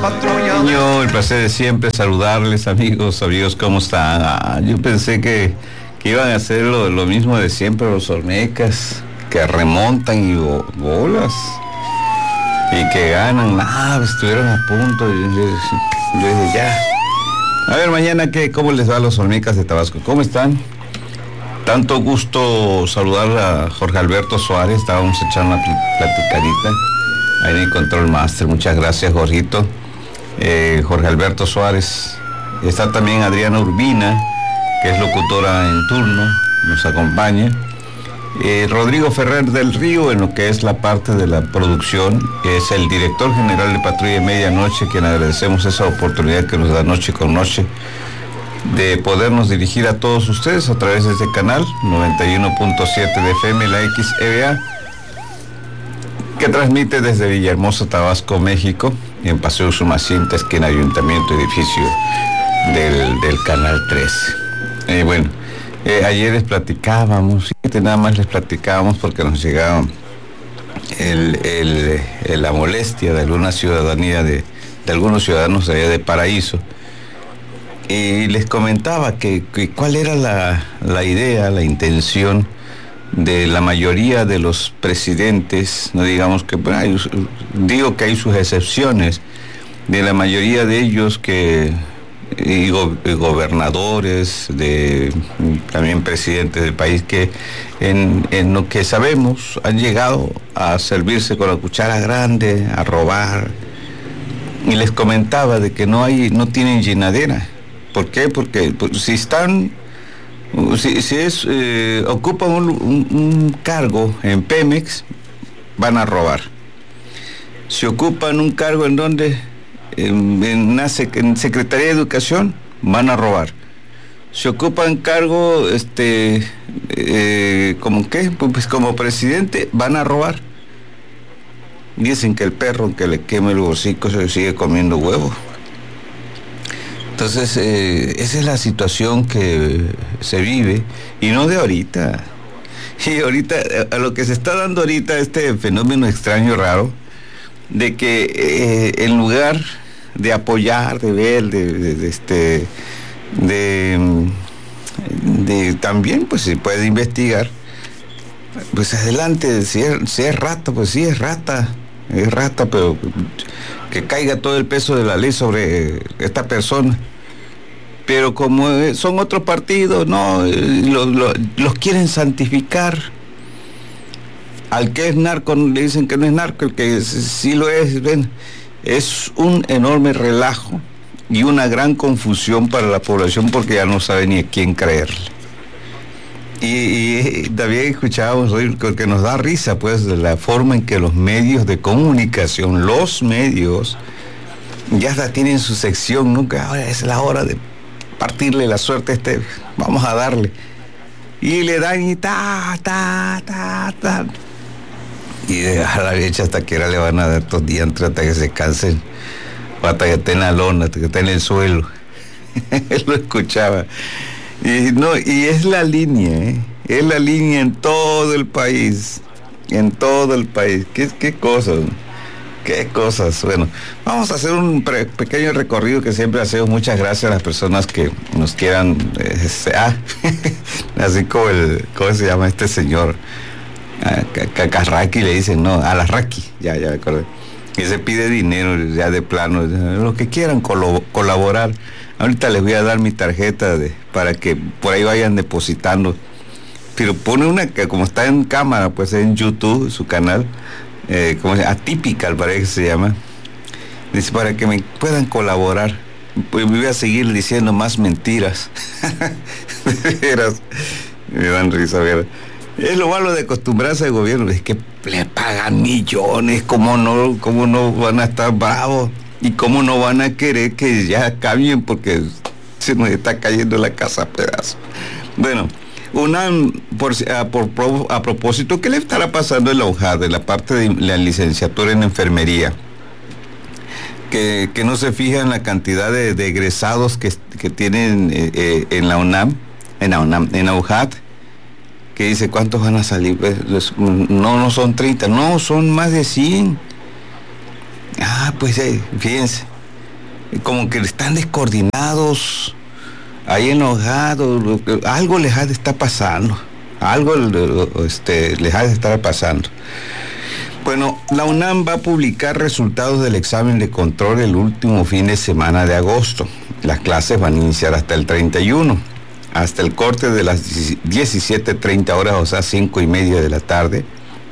Señor, el placer de siempre saludarles, amigos, ¿cómo están? Yo pensé que iban a hacer lo mismo de siempre los Olmecas, que remontan y bolas, y que ganan. Estuvieron a punto, yo dije ya. A ver, mañana, ¿cómo les va a los Olmecas de Tabasco? ¿Cómo están? Tanto gusto saludar a Jorge Alberto Suárez, estábamos echando una platicadita ahí en el Control Master. Muchas gracias, Jorgito. Jorge Alberto Suárez. Está también Adriana Urbina, que es locutora en turno, nos acompaña. Rodrigo Ferrer del Río, en lo que es la parte de la producción, es el director general de Patrulla de Medianoche, quien agradecemos esa oportunidad que nos da noche con noche de podernos dirigir a todos ustedes a través de este canal 91.7 de FM, la XEBA, que transmite desde Villahermosa, Tabasco, México, en Paseo Sumacinta, esquina Ayuntamiento, edificio del Canal 13. Ayer les platicábamos, nada más les platicábamos porque nos llegaba la molestia de alguna ciudadanía, de algunos ciudadanos allá de Paraíso, y les comentaba que cuál era la idea, la intención de la mayoría de los presidentes, no digamos que, digo que hay sus excepciones, de la mayoría de ellos y gobernadores, también presidentes del país, que en lo que sabemos han llegado a servirse con la cuchara grande, a robar. Y les comentaba de que no tienen llenadera. ¿Por qué? Porque si ocupan un cargo en Pemex, van a robar. Si ocupan un cargo en en Secretaría de Educación, van a robar. Si ocupan cargo, como presidente, van a robar. Dicen que el perro que le queme el hocico se sigue comiendo huevo. Entonces, esa es la situación que se vive, y no de ahorita. Y ahorita, a lo que se está dando ahorita, este fenómeno extraño, raro, de que en lugar de apoyar, de ver, también, pues se puede investigar, pues adelante. Si es rata, pues sí es rata, pero que caiga todo el peso de la ley sobre esta persona. Pero como son otros partidos, no, los quieren santificar. Al que es narco le dicen que no es narco, el que sí lo es, ven. Es un enorme relajo y una gran confusión para la población, porque ya no sabe ni a quién creerle. Y también escuchábamos hoy que nos da risa, pues, de la forma en que los medios de comunicación, ya hasta tienen su sección, nunca, ahora es la hora de partirle la suerte vamos a darle. Y le dan y y a la derecha hasta que ahora le van a dar estos días hasta que se cansen, o hasta que esté en la lona, hasta que esté en el suelo. Él lo escuchaba. Y es la línea, es la línea en todo el país, ¿Qué cosas? Bueno, vamos a hacer un pequeño recorrido que siempre hacemos. Muchas gracias a las personas que nos quieran, así como ¿cómo se llama este señor? Cacarraqui le dicen, no, a la Raqui, ya me acordé. Y se pide dinero ya de plano, lo que quieran colaborar. Ahorita les voy a dar mi tarjeta para que por ahí vayan depositando. Pero pone una que, como está en cámara, pues en YouTube, su canal, como Atypical parece que se llama. Dice, para que me puedan colaborar. Pues me voy a seguir diciendo más mentiras. De veras, me dan risa, ver. Es lo malo de acostumbrarse al gobierno, es que le pagan millones, ¿cómo no van a estar bravos? ¿Y cómo no van a querer que ya cambien? Porque se nos está cayendo la casa a pedazos. Bueno, a propósito, ¿qué le estará pasando en la UJAD, en la parte de la licenciatura en enfermería? Que no se fija en la cantidad de egresados que tienen en la UNAM, en la UJAD, que dice, ¿cuántos van a salir? Pues, no son 30, no, son más de 100. Pues fíjense, como que están descoordinados, ahí enojados, algo les ha de estar pasando, algo les ha de estar pasando. Bueno, la UNAM va a publicar resultados del examen de control el último fin de semana de agosto. Las clases van a iniciar hasta el 31, hasta el corte de las 17:30 horas, o sea, 5:30 de la tarde.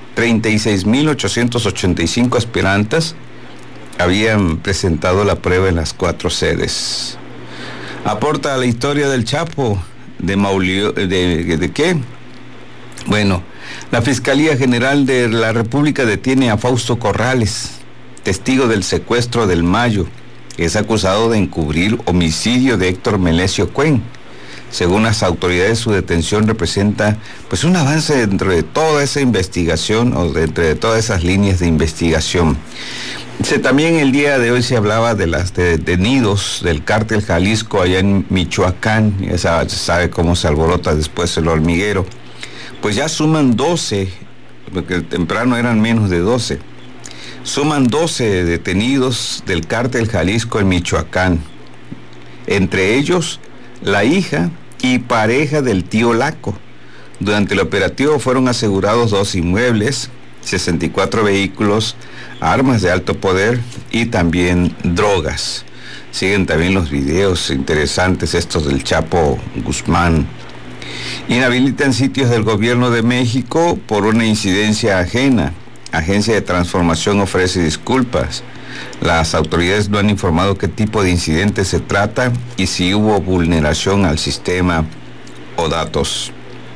36.885 aspirantes habían presentado la prueba en las 4 sedes. Aporta a la historia del Chapo, ¿de qué? Bueno, la Fiscalía General de la República detiene a Fausto Corrales, testigo del secuestro del Mayo, que es acusado de encubrir homicidio de Héctor Melesio Cuen. Según las autoridades, su detención representa pues un avance dentro de toda esa investigación o dentro de todas esas líneas de investigación. También el día de hoy se hablaba de los detenidos del cártel Jalisco allá en Michoacán. Ya sabe cómo se alborota después el hormiguero. Pues ya suman 12, porque temprano eran menos de 12. Suman 12 detenidos del cártel Jalisco en Michoacán. Entre ellos, la hija y pareja del tío Laco. Durante el operativo fueron asegurados 2 inmuebles, 64 vehículos, armas de alto poder y también drogas. Siguen también los videos interesantes estos del Chapo Guzmán. Inhabilitan sitios del gobierno de México por una incidencia ajena. Agencia de Transformación ofrece disculpas. Las autoridades no han informado qué tipo de incidente se trata y si hubo vulneración al sistema o datos.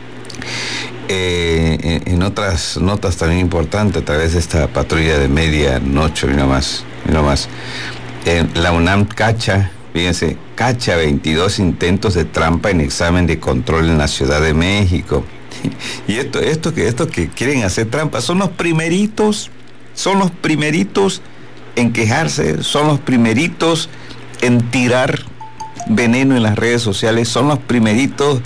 En otras notas también importantes, a través de esta patrulla de medianoche, y no más. La UNAM cacha 22 intentos de trampa en examen de control en la Ciudad de México. Y estos que quieren hacer trampa son los primeritos en quejarse, son los primeritos en tirar veneno en las redes sociales, son los primeritos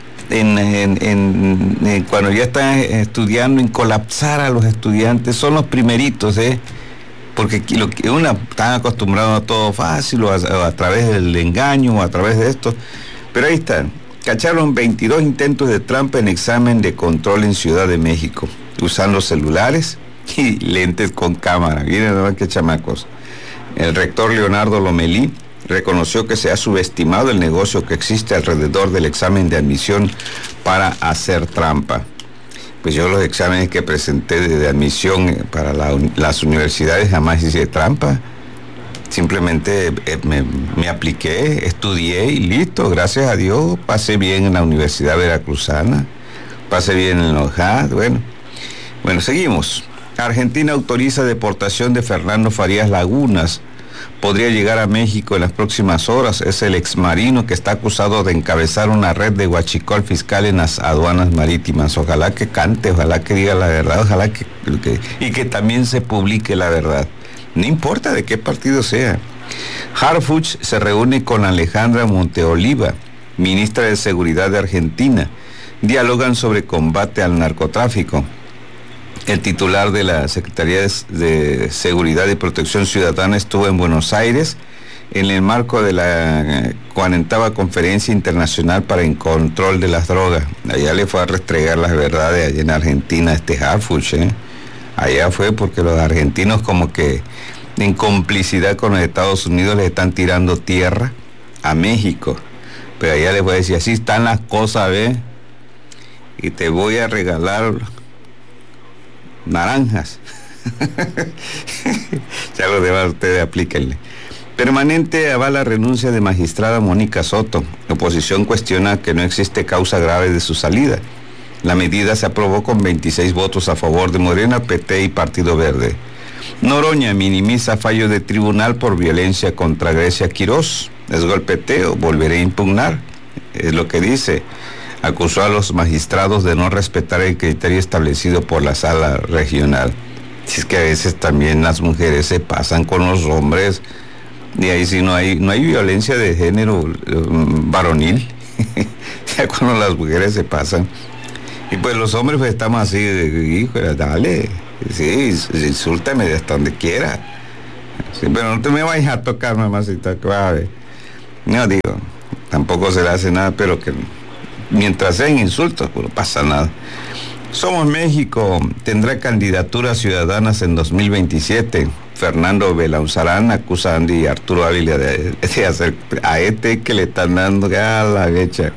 en cuando ya están estudiando, en colapsar a los estudiantes, son los primeritos, porque están acostumbrados a todo fácil, o a través del engaño, o a través de esto, pero ahí están. Cacharon 22 intentos de trampa en examen de control en Ciudad de México, usando celulares y lentes con cámara. Miren nomás qué chamacos. El rector Leonardo Lomelí reconoció que se ha subestimado el negocio que existe alrededor del examen de admisión para hacer trampa. Pues yo los exámenes que presenté de admisión para las universidades jamás hice trampa. Simplemente me apliqué, estudié y listo, gracias a Dios, pasé bien en la Universidad Veracruzana, pasé bien en la OJAD. Bueno, seguimos. Argentina autoriza deportación de Fernando Farías Lagunas. Podría llegar a México en las próximas horas. Es el exmarino que está acusado de encabezar una red de huachicol fiscal en las aduanas marítimas. Ojalá que cante, ojalá que diga la verdad, ojalá que también se publique la verdad. No importa de qué partido sea. Harfuch se reúne con Alejandra Monteoliva, ministra de Seguridad de Argentina. Dialogan sobre combate al narcotráfico. El titular de la Secretaría de Seguridad y Protección Ciudadana estuvo en Buenos Aires en el marco de la 40ª Conferencia Internacional para el Control de las Drogas. Allá le fue a restregar las verdades allá en Argentina Harfuch, Allá fue porque los argentinos como que en complicidad con los Estados Unidos le están tirando tierra a México. Pero allá les voy a decir, así están las cosas, y te voy a regalar naranjas. Ya lo demás ustedes aplíquenle. Permanente avala renuncia de magistrada Mónica Soto. La oposición cuestiona que no existe causa grave de su salida. La medida se aprobó con 26 votos a favor de Morena, PT y Partido Verde. Noroña minimiza fallo de tribunal por violencia contra Grecia Quirós. Es golpeteo, volveré a impugnar. Es lo que dice. Acusó a los magistrados de no respetar el criterio establecido por la sala regional. Si es que a veces también las mujeres se pasan con los hombres, y ahí sí no hay violencia de género varonil. Ya cuando las mujeres se pasan. Y pues los hombres pues estamos así, hijo, dale, sí, insúltame hasta donde quiera. Sí, pero no te me vayas a tocar, mamacita, que vas a ver. No digo, tampoco se le hace nada, pero que mientras sean insultos, pues no pasa nada. Somos México tendrá candidaturas ciudadanas en 2027. Fernando Belauzarán acusa a Andy y Arturo Ávila de hacer a que le están dando a la fecha.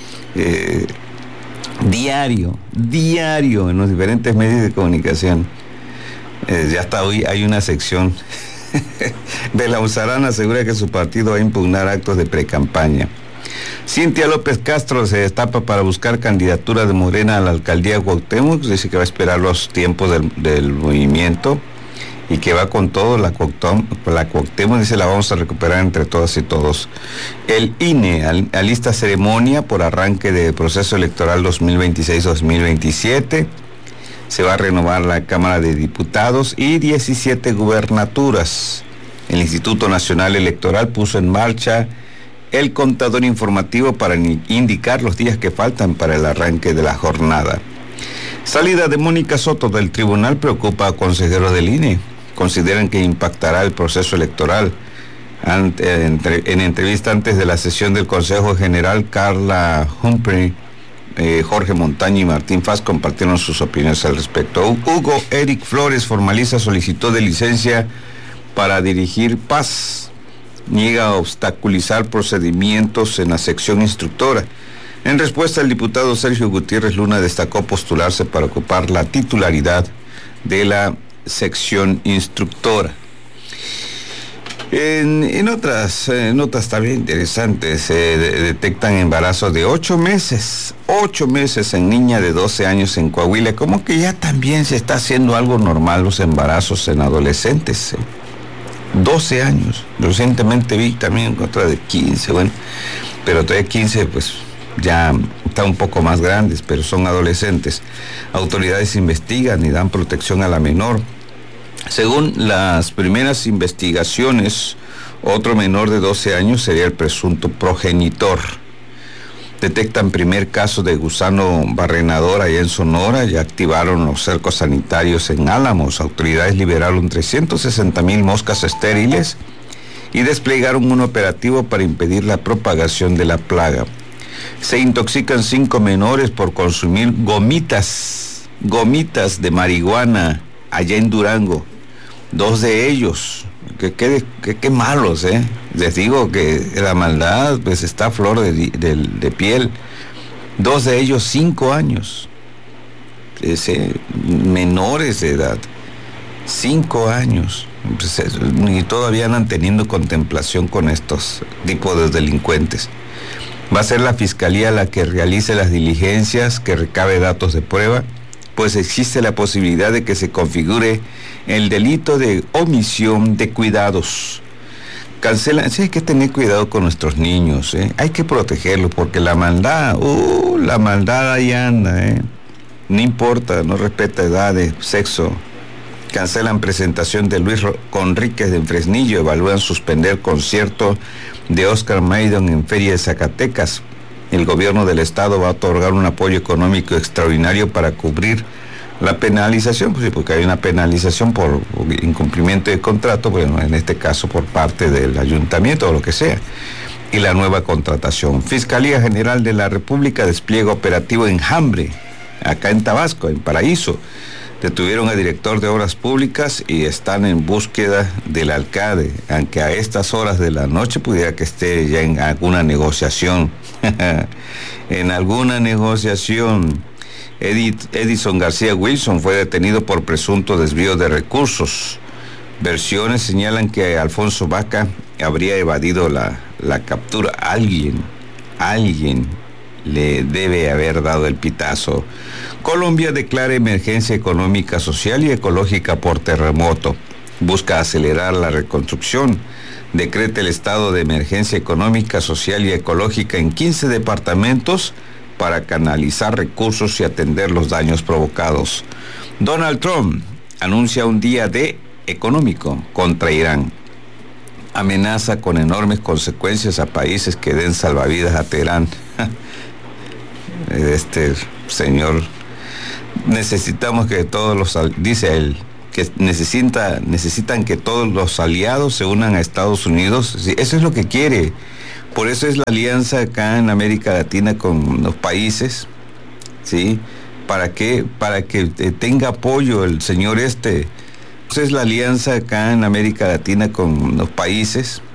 Diario en los diferentes medios de comunicación. Ya hasta hoy hay una sección. Belauzarán asegura que su partido va a impugnar actos de precampaña. Cintia López Castro se destapa para buscar candidatura de Morena a la alcaldía de Cuauhtémoc. Dice que va a esperar los tiempos del movimiento y que va con todo. La Cuauhtémoc dice la vamos a recuperar entre todas y todos. El INE alista ceremonia por arranque de proceso electoral 2026-2027. Se va a renovar la Cámara de Diputados y 17 gubernaturas. El Instituto Nacional Electoral puso en marcha el contador informativo para indicar los días que faltan para el arranque de la jornada. Salida de Mónica Soto del tribunal preocupa a consejeros del INE. Consideran que impactará el proceso electoral. En entrevista antes de la sesión del Consejo General, Carla Humphrey, Jorge Montaño y Martín Faz compartieron sus opiniones al respecto. Hugo Eric Flores formaliza solicitud de licencia para dirigir Paz. Niega a obstaculizar procedimientos en la sección instructora. En respuesta, el diputado Sergio Gutiérrez Luna destacó postularse para ocupar la titularidad de la sección instructora. En otras notas también interesantes, se detectan embarazos de 8 meses en niña de 12 años en Coahuila. Como que ya también se está haciendo algo normal los embarazos en adolescentes. 12 años. Recientemente vi también otra de 15, bueno, pero todavía 15 pues ya está un poco más grandes, pero son adolescentes. Autoridades investigan y dan protección a la menor. Según las primeras investigaciones, otro menor de 12 años sería el presunto progenitor. Detectan primer caso de gusano barrenador allá en Sonora. Ya activaron los cercos sanitarios en Álamos. Autoridades liberaron 360,000 moscas estériles y desplegaron un operativo para impedir la propagación de la plaga. Se intoxican 5 menores por consumir gomitas de marihuana allá en Durango. 2 de ellos, qué malos, les digo que la maldad pues está a flor de piel. 2 de ellos 5 años, menores de edad, 5 años, pues, y todavía andan teniendo contemplación con estos tipos de delincuentes. Va a ser la Fiscalía la que realice las diligencias, que recabe datos de prueba, pues existe la posibilidad de que se configure el delito de omisión de cuidados. Cancelan, sí, hay que tener cuidado con nuestros niños, hay que protegerlos, porque la maldad ahí anda, no importa, no respeta edades, sexo. Cancelan presentación de Luis Conríquez en Fresnillo, evalúan suspender concierto de Oscar Maidon en Feria de Zacatecas. El gobierno del estado va a otorgar un apoyo económico extraordinario para cubrir la penalización, pues sí, porque hay una penalización por incumplimiento de contrato, bueno, en este caso por parte del ayuntamiento o lo que sea, y la nueva contratación. Fiscalía General de la República despliega operativo Enjambre, acá en Tabasco, en Paraíso. Detuvieron al director de Obras Públicas y están en búsqueda del alcalde, aunque a estas horas de la noche pudiera que esté ya en alguna negociación. En alguna negociación. Edison García Wilson fue detenido por presunto desvío de recursos. Versiones señalan que Alfonso Vaca habría evadido la captura. Alguien le debe haber dado el pitazo. Colombia declara emergencia económica, social y ecológica por terremoto. Busca acelerar la reconstrucción. Decreta el estado de emergencia económica, social y ecológica en 15 departamentos para canalizar recursos y atender los daños provocados. Donald Trump anuncia un día D económico contra Irán. Amenaza con enormes consecuencias a países que den salvavidas a Teherán. Este señor, necesitamos que todos dice él, que necesitan que todos los aliados se unan a Estados Unidos. Sí, eso es lo que quiere. Por eso es la alianza acá en América Latina con los países, ¿sí? ¿Para qué? Para que tenga apoyo el señor este. Esa es la alianza acá en América Latina con los países,